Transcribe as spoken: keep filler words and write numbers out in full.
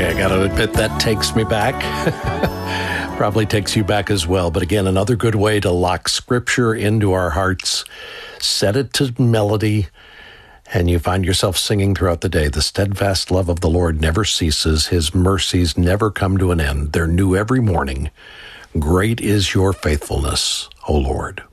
I got to admit that takes me back. Probably takes you back as well. But again, another good way to lock Scripture into our hearts. Set it to melody, and you find yourself singing throughout the day. The steadfast love of the Lord never ceases. His mercies never come to an end. They're new every morning. Great is your faithfulness, O Lord.